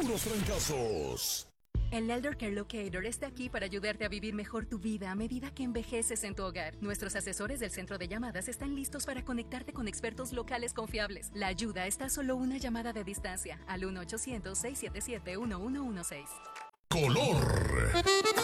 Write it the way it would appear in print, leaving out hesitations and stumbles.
puros trancazos. El Elder Care Locator está aquí para ayudarte a vivir mejor tu vida a medida que envejeces en tu hogar. Nuestros asesores del centro de llamadas están listos para conectarte con expertos locales confiables. La ayuda está a solo una llamada de distancia al 1-800-677-1116. Color.